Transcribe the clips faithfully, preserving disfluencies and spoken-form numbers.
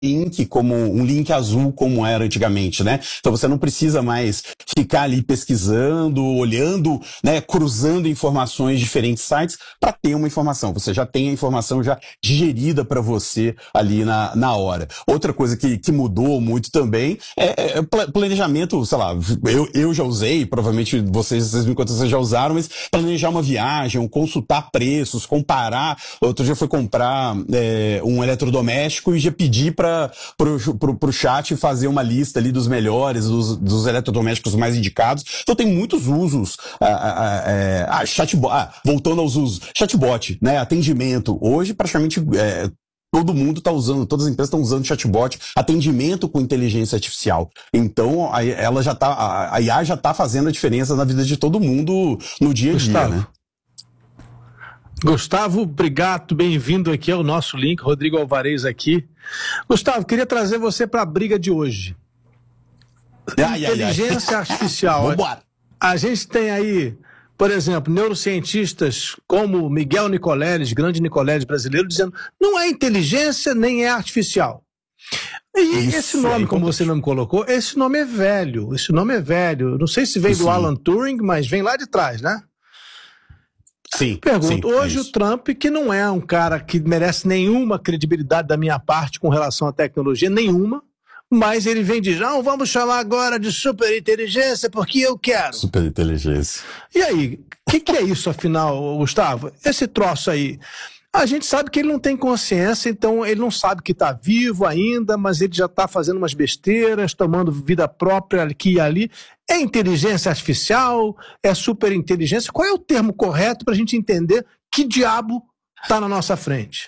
link como um link azul como era antigamente, né? Então você não precisa mais ficar ali pesquisando, olhando, né, cruzando informações de diferentes sites para ter uma informação. Você já tem a informação já digerida para você ali na, na hora. Outra coisa que, que mudou muito também é, é planejamento, sei lá, eu, eu já usei, provavelmente vocês, vocês me contam, vocês já usaram, mas planejar uma viagem, consultar preços, comparar. Outro dia eu fui comprar é, um eletrodoméstico e já pedi para Pro, pro, pro chat fazer uma lista ali dos melhores, dos, dos eletrodomésticos mais indicados. Então tem muitos usos. Ah, ah, ah, ah, chatbot, ah, voltando aos usos, chatbot, né? Atendimento. Hoje, praticamente, é, todo mundo está usando, todas as empresas estão usando chatbot, atendimento com inteligência artificial. Então, a, ela já tá, a I A já está fazendo a diferença na vida de todo mundo no dia a dia, Gustavo. né? Gustavo, obrigado, bem-vindo aqui ao nosso link, Rodrigo Alvarez aqui. Gustavo, queria trazer você para a briga de hoje. Ai, Inteligência ai, ai. artificial. Vambora. A gente tem aí, por exemplo, neurocientistas como Miguel Nicoleles, grande Nicoleles brasileiro, dizendo não é inteligência nem é artificial. E Isso, esse nome, é como você não me colocou, esse nome é velho, esse nome é velho. Não sei se vem do Sim. Alan Turing, mas vem lá de trás, né? Sim, Pergunto, sim, hoje é o isso. Trump, que não é um cara que merece nenhuma credibilidade da minha parte com relação à tecnologia, nenhuma, mas ele vem de, não, vamos chamar agora de superinteligência porque eu quero. Superinteligência. E aí, o que, que é isso afinal, Gustavo? Esse troço aí, a gente sabe que ele não tem consciência, então ele não sabe que está vivo ainda, mas ele já está fazendo umas besteiras, tomando vida própria aqui e ali. É inteligência artificial? É superinteligência? Qual é o termo correto para a gente entender que diabo está na nossa frente?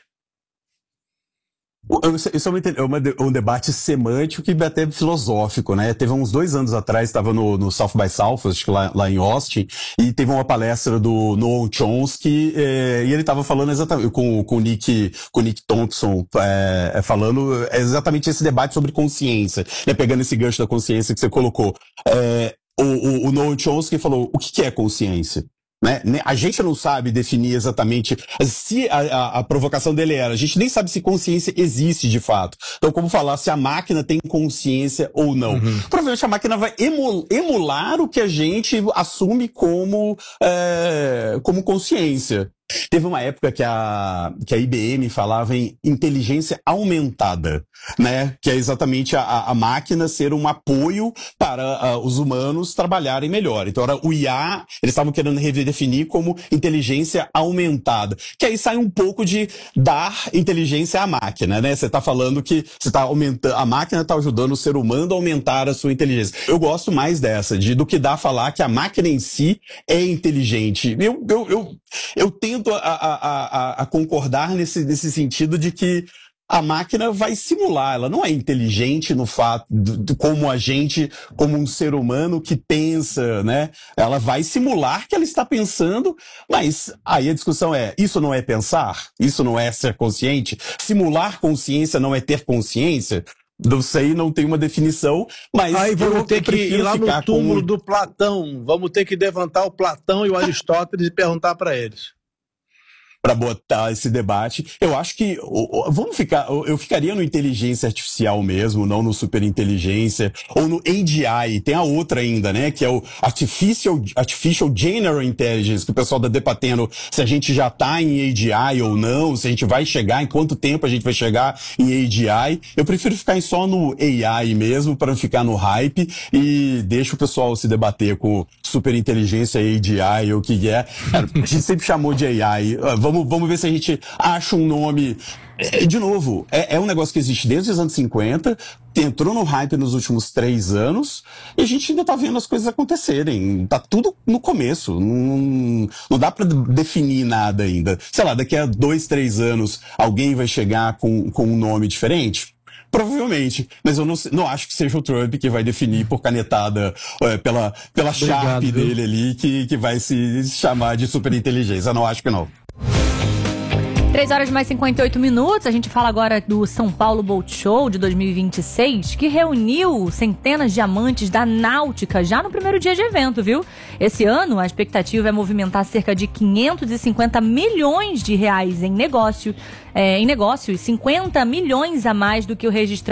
Isso é uma, um debate semântico e até filosófico, né? Teve uns dois anos atrás, estava no, no South by Southwest, lá, lá em Austin, e teve uma palestra do Noam Chomsky, é, e ele estava falando exatamente com, com o Nick, com o Nick Thompson, é, falando exatamente esse debate sobre consciência, né? Pegando esse gancho da consciência que você colocou. É, o, o, o Noam Chomsky falou, o que, que é consciência? Né? A gente não sabe definir exatamente se a, a, a provocação dele era, a gente nem sabe se consciência existe de fato. Então, como falar se a máquina tem consciência ou não? Uhum. Provavelmente a máquina vai emul, emular o que a gente assume como, é, como consciência. Teve uma época que a, que a I B M falava em inteligência aumentada, né? Que é exatamente a, a máquina ser um apoio para uh, os humanos trabalharem melhor. Então, era o I A, eles estavam querendo redefinir como inteligência aumentada. Que aí sai um pouco de dar inteligência à máquina, né? Você está falando que você tá aumentando, a máquina está ajudando o ser humano a aumentar a sua inteligência. Eu gosto mais dessa, de, do que dá a falar que a máquina em si é inteligente. Eu, eu, eu, eu tento A, a, a, a concordar nesse, nesse sentido de que a máquina vai simular, ela não é inteligente no fato, de, de, como a gente, como um ser humano que pensa, né? Ela vai simular que ela está pensando, mas aí a discussão é, isso não é pensar? Isso não é ser consciente? Simular consciência não é ter consciência? Não sei, não tem uma definição, mas aí vamos eu, ter eu que ir lá no túmulo com... do Platão, vamos ter que levantar o Platão e o Aristóteles e perguntar para eles. Para botar esse debate. Eu acho que vamos ficar, eu ficaria no inteligência artificial mesmo, não no superinteligência, ou no A G I. Tem a outra ainda, né, que é o Artificial, Artificial General Intelligence, que o pessoal tá debatendo se a gente já tá em A G I ou não, se a gente vai chegar, em quanto tempo a gente vai chegar em A G I. Eu prefiro ficar só no A I mesmo, para não ficar no hype, e deixa o pessoal se debater com superinteligência, A G I, ou o que é. Cara, a gente sempre chamou de A I. Vamos Vamos, vamos ver se a gente acha um nome. De novo, é, é um negócio que existe desde os anos cinquenta, entrou no hype nos últimos três anos, e a gente ainda tá vendo as coisas acontecerem. Tá tudo no começo. Não, não dá para definir nada ainda. Sei lá, daqui a dois, três anos, alguém vai chegar com, com um nome diferente? Provavelmente, mas eu não, não acho que seja o Trump que vai definir por canetada é, pela, pela Sharp dele ali, que, que vai se chamar de superinteligência. Eu não acho que não. três horas mais cinquenta e oito minutos, a gente fala agora do São Paulo Boat Show de dois mil e vinte e seis, que reuniu centenas de amantes da náutica já no primeiro dia de evento, viu? Esse ano, a expectativa é movimentar cerca de quinhentos e cinquenta milhões de reais em negócio, é, em negócios, cinquenta milhões a mais do que o registrado